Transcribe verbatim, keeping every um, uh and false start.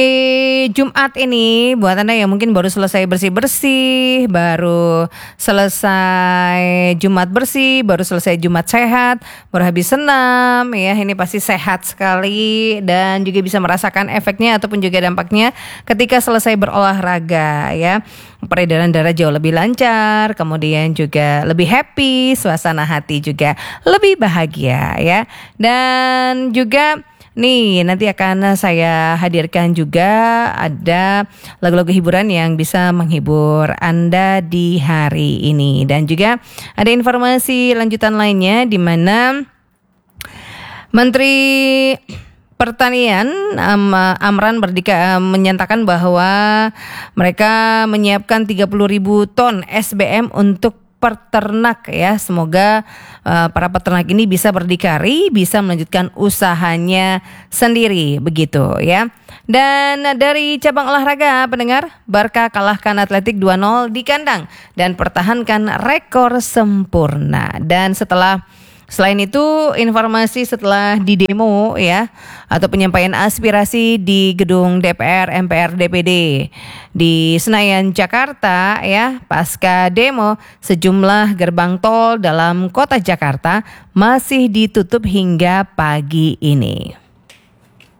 Jumat ini buat Anda yang mungkin baru selesai bersih-bersih, baru selesai Jumat bersih, baru selesai Jumat sehat, baru habis senam ya, ini pasti sehat sekali dan juga bisa merasakan efeknya ataupun juga dampaknya ketika selesai berolahraga ya. Peredaran darah jauh lebih lancar, kemudian juga lebih happy, suasana hati juga lebih bahagia ya. Dan juga nih, nanti akan saya hadirkan juga ada lagu-lagu hiburan yang bisa menghibur Anda di hari ini. Dan juga ada informasi lanjutan lainnya di mana Menteri Pertanian um, Amran Mardika um, menyatakan bahwa mereka menyiapkan tiga puluh ribu ton S B M untuk peternak ya. Semoga uh, para peternak ini bisa berdikari, bisa melanjutkan usahanya sendiri begitu ya. Dan dari cabang olahraga pendengar, Barca kalahkan Atletik dua nol di kandang dan pertahankan rekor sempurna. Dan setelah Selain itu, informasi setelah di demo ya atau penyampaian aspirasi di gedung D P R M P R D P D di Senayan Jakarta ya, pasca demo sejumlah gerbang tol dalam kota Jakarta masih ditutup hingga pagi ini.